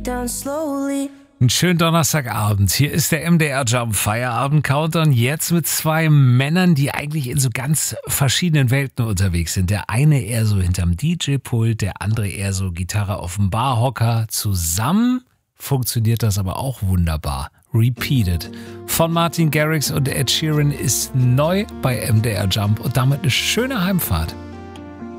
down slowly. Einen schönen Donnerstagabend. Hier ist der MDR Jump Feierabend Countdown. Jetzt mit zwei Männern, die eigentlich in so ganz verschiedenen Welten unterwegs sind. Der eine eher so hinterm DJ-Pult, der andere eher so Gitarre auf dem Barhocker. Zusammen funktioniert das aber auch wunderbar. Repeated. Von Martin Garrix und Ed Sheeran ist neu bei MDR Jump und damit eine schöne Heimfahrt.